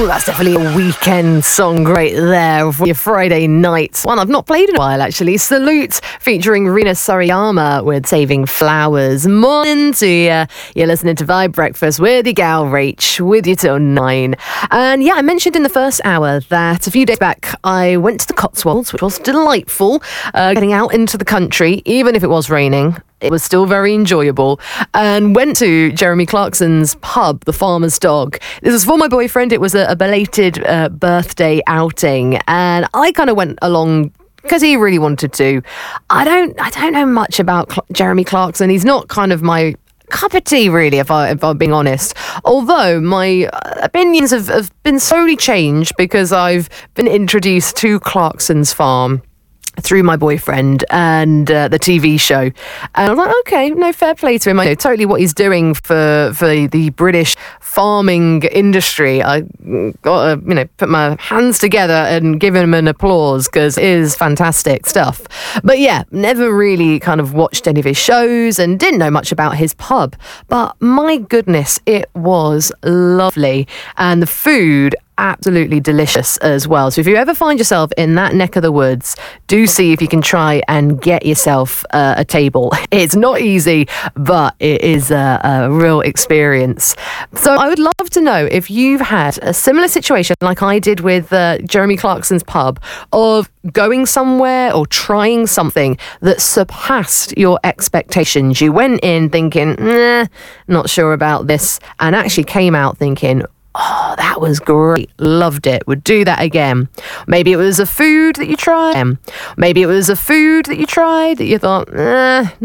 Ooh, that's definitely a weekend song right there for your Friday night. One I've not played in a while, actually. Salute, featuring Rina Sariyama with Saving Flowers. Morning to you. You're listening to Vibe Breakfast with your gal Rach, with you till 9. And yeah, I mentioned in the first hour that a few days back I went to the Cotswolds, which was delightful. Getting out into the country, even if it was raining. It was still very enjoyable, and went to Jeremy Clarkson's pub, The Farmer's Dog. This was for my boyfriend. It was a belated birthday outing, and I kind of went along because he really wanted to. I don't know much about Jeremy Clarkson. He's not kind of my cup of tea, really, if I'm being honest. Although my opinions have been slowly changed because I've been introduced to Clarkson's Farm through my boyfriend and the TV show, and I was like, okay, no, fair play to him. I know totally what he's doing for the British farming industry. I got to put my hands together and give him an applause, because it is fantastic stuff. But yeah, never really kind of watched any of his shows and didn't know much about his pub, but my goodness, it was lovely, and the food absolutely delicious as well. So if you ever find yourself in that neck of the woods, do see if you can try and get yourself a table. It's not easy, but it is a real experience. So I would love to know if you've had a similar situation like I did with Jeremy Clarkson's pub, of going somewhere or trying something that surpassed your expectations. You went in thinking, not sure about this, and actually came out thinking, oh, that was great. Loved it. Would do that again. Maybe it was a food that you tried. Maybe it was a food that you tried that you thought,